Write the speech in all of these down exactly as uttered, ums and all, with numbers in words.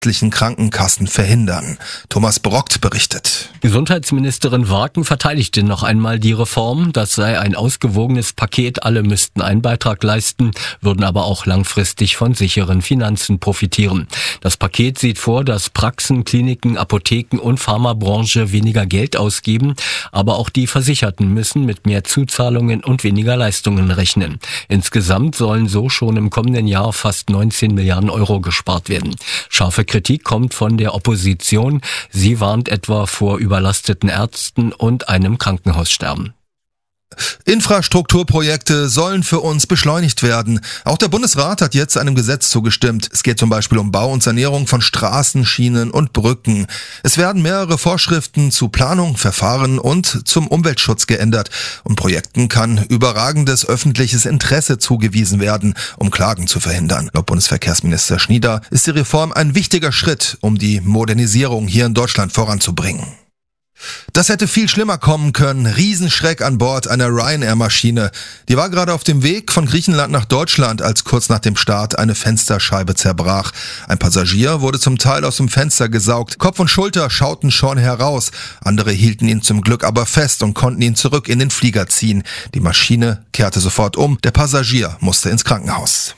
Krankenkassen verhindern. Thomas Brockt berichtet. Gesundheitsministerin Warken verteidigte noch einmal die Reform. Das sei ein ausgewogenes Paket. Alle müssten einen Beitrag leisten, würden aber auch langfristig von sicheren Finanzen profitieren. Das Paket sieht vor, dass Praxen, Kliniken, Apotheken und Pharmabranche weniger Geld ausgeben, aber auch die Versicherten müssen mit mehr Zuzahlungen und weniger Leistungen rechnen. Insgesamt sollen so schon im kommenden Jahr fast neunzehn Milliarden Euro gespart werden. Scharfe Kritik kommt von der Opposition. Sie warnt etwa vor überlasteten Ärzten und einem Krankenhaussterben. Infrastrukturprojekte sollen für uns beschleunigt werden. Auch der Bundesrat hat jetzt einem Gesetz zugestimmt. Es geht zum Beispiel um Bau und Sanierung von Straßen, Schienen und Brücken. Es werden mehrere Vorschriften zu Planung, Verfahren und zum Umweltschutz geändert. Und Projekten kann überragendes öffentliches Interesse zugewiesen werden, um Klagen zu verhindern. Laut Bundesverkehrsminister Schnieder ist die Reform ein wichtiger Schritt, um die Modernisierung hier in Deutschland voranzubringen. Das hätte viel schlimmer kommen können. Riesenschreck an Bord einer Ryanair-Maschine. Die war gerade auf dem Weg von Griechenland nach Deutschland, als kurz nach dem Start eine Fensterscheibe zerbrach. Ein Passagier wurde zum Teil aus dem Fenster gesaugt. Kopf und Schulter schauten schon heraus. Andere hielten ihn zum Glück aber fest und konnten ihn zurück in den Flieger ziehen. Die Maschine kehrte sofort um. Der Passagier musste ins Krankenhaus.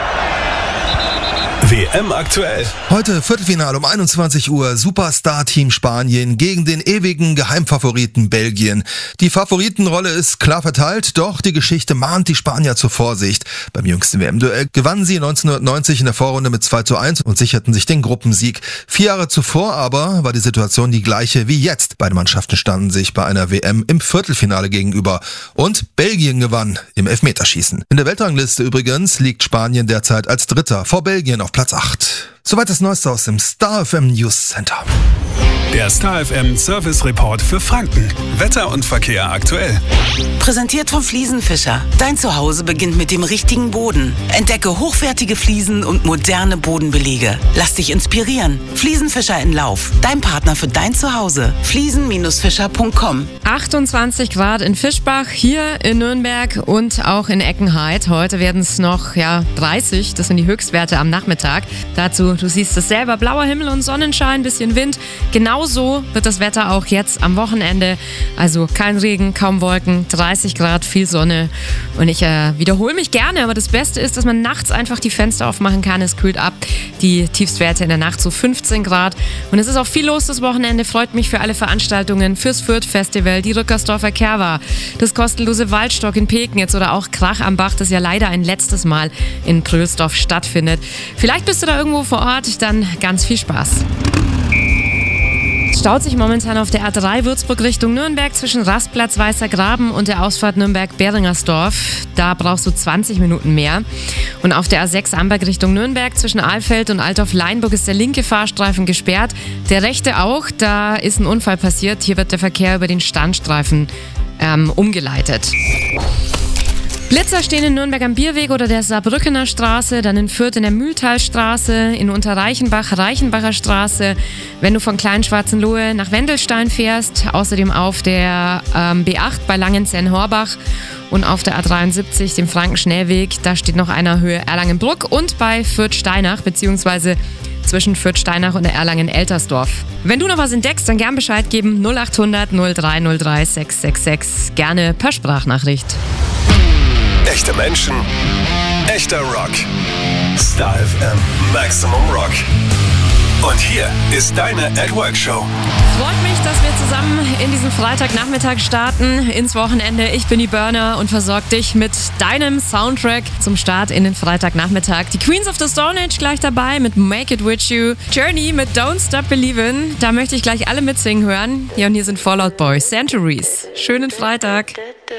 W M aktuell. Heute Viertelfinale um einundzwanzig Uhr. Superstar-Team Spanien gegen den ewigen Geheimfavoriten Belgien. Die Favoritenrolle ist klar verteilt, doch die Geschichte mahnt die Spanier zur Vorsicht. Beim jüngsten W M-Duell gewannen sie neunzehnhundertneunzig in der Vorrunde mit zwei zu eins und sicherten sich den Gruppensieg. Vier Jahre zuvor aber war die Situation die gleiche wie jetzt. Beide Mannschaften standen sich bei einer W M im Viertelfinale gegenüber. Und Belgien gewann im Elfmeterschießen. In der Weltrangliste übrigens liegt Spanien derzeit als Dritter vor Belgien auf Platz acht. Soweit das Neueste aus dem Star F M News Center. Der Star F M Service Report für Franken. Wetter und Verkehr aktuell. Präsentiert vom Fliesenfischer. Dein Zuhause beginnt mit dem richtigen Boden. Entdecke hochwertige Fliesen und moderne Bodenbelege. Lass dich inspirieren. Fliesenfischer in Lauf. Dein Partner für dein Zuhause. fliesen Fischer punkt com. achtundzwanzig Grad in Fischbach, hier in Nürnberg und auch in Eckenheid. Heute werden es noch ja, dreißig. Das sind die Höchstwerte am Nachmittag. Dazu, du siehst es selber, blauer Himmel und Sonnenschein, bisschen Wind. Genauso wird das Wetter auch jetzt am Wochenende. Also kein Regen, kaum Wolken, dreißig Grad, viel Sonne. Und ich äh, wiederhole mich gerne, aber das Beste ist, dass man nachts einfach die Fenster aufmachen kann. Es kühlt ab. Die Tiefstwerte in der Nacht so fünfzehn Grad. Und es ist auch viel los das Wochenende. Freut mich für alle Veranstaltungen, fürs Fürth-Festival, die Rückersdorfer Kerwa, das kostenlose Waldstock in Pegnitz oder auch Krach am Bach, das ja leider ein letztes Mal in Pröhlsdorf stattfindet. Vielleicht bist du da irgendwo vor Ort, dann ganz viel Spaß. Es staut sich momentan auf der A drei Würzburg Richtung Nürnberg zwischen Rastplatz Weißer Graben und der Ausfahrt Nürnberg-Beringersdorf. Da brauchst du zwanzig Minuten mehr. Und auf der A sechs Amberg Richtung Nürnberg zwischen Alfeld und Altdorf-Leinburg ist der linke Fahrstreifen gesperrt. Der rechte auch, da ist ein Unfall passiert. Hier wird der Verkehr über den Standstreifen ähm, umgeleitet. Blitzer stehen in Nürnberg am Bierweg oder der Saarbrückener Straße, dann in Fürth in der Mühltalstraße, in Unterreichenbach, Reichenbacher Straße, wenn du von Kleinschwarzenlohe nach Wendelstein fährst, außerdem auf der ähm, B acht bei Langenzenn-Horbach und auf der A dreiundsiebzig, dem Frankenschnellweg, da steht noch einer Höhe Erlangenbruck und bei Fürth-Steinach, beziehungsweise zwischen Fürth-Steinach und der Erlangen-Eltersdorf. Wenn du noch was entdeckst, dann gern Bescheid geben, null achthundert null drei null drei sechs sechs sechs, gerne per Sprachnachricht. Echte Menschen, echter Rock. Star F M Maximum Rock. Und hier ist deine At Work Show. Freut mich, dass wir zusammen in diesen Freitagnachmittag starten, ins Wochenende. Ich bin die Burner und versorge dich mit deinem Soundtrack zum Start in den Freitagnachmittag. Die Queens of the Stone Age gleich dabei mit Make It With You. Journey mit Don't Stop Believin'. Da möchte ich gleich alle mitsingen hören. Ja, und hier sind Fall Out Boy, Centuries. Schönen Freitag.